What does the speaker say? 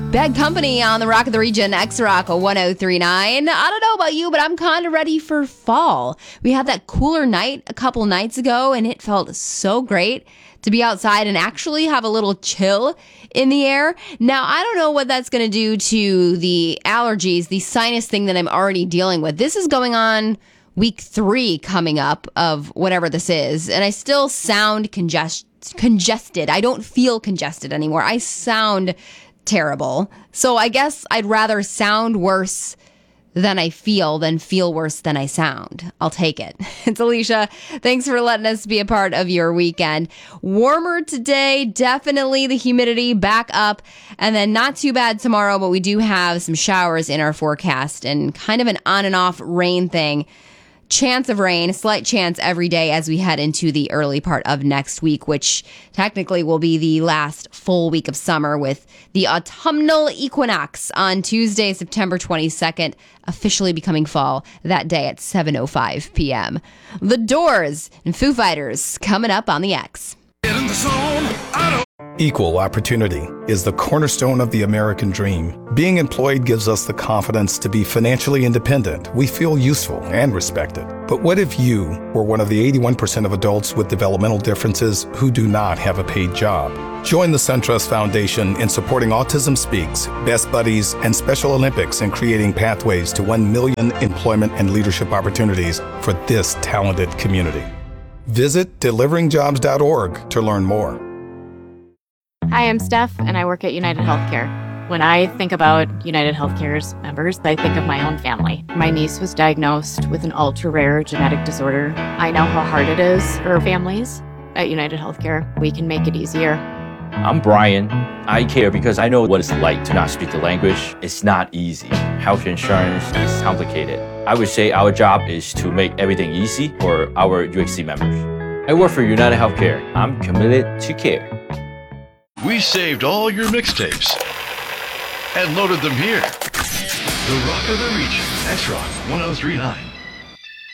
Bad Company on the Rock of the Region, X-Rock 1039. I don't know about you, but I'm kind of ready for fall. We had that cooler night a couple nights ago, and it felt so great to be outside and actually have a little chill in the air. Now, I don't know what that's going to do to the allergies, the sinus thing that I'm already dealing with. This is going on week 3 coming up of whatever this is, and I still sound congested. I don't feel congested anymore. I sound terrible. So I guess I'd rather sound worse than I feel than feel worse than I sound. I'll take it. It's Alicia. Thanks for letting us be a part of your weekend. Warmer today, definitely the humidity back up, and then not too bad tomorrow, but we do have some showers in our forecast and kind of an on and off rain thing. Chance of rain, slight chance every day as we head into the early part of next week, which technically will be the last full week of summer with the autumnal equinox on Tuesday, September 22nd, officially becoming fall that day at 7:05 p.m. The Doors and Foo Fighters coming up on the X. Get in the zone. Equal opportunity is the cornerstone of the American dream. Being employed gives us the confidence to be financially independent. We feel useful and respected. But what if you were one of the 81% of adults with developmental differences who do not have a paid job? Join the SunTrust Foundation in supporting Autism Speaks, Best Buddies, and Special Olympics in creating pathways to 1 million employment and leadership opportunities for this talented community. Visit deliveringjobs.org to learn more. Hi, I'm Steph, and I work at United Healthcare. When I think about United Healthcare's members, I think of my own family. My niece was diagnosed with an ultra-rare genetic disorder. I know how hard it is for families. At United Healthcare, we can make it easier. I'm Brian. I care because I know what it's like to not speak the language. It's not easy. Health insurance is complicated. I would say our job is to make everything easy for our UHC members. I work for United Healthcare. I'm committed to care. We saved all your mixtapes and loaded them here. The Rock of the Region, X-Rock 1039.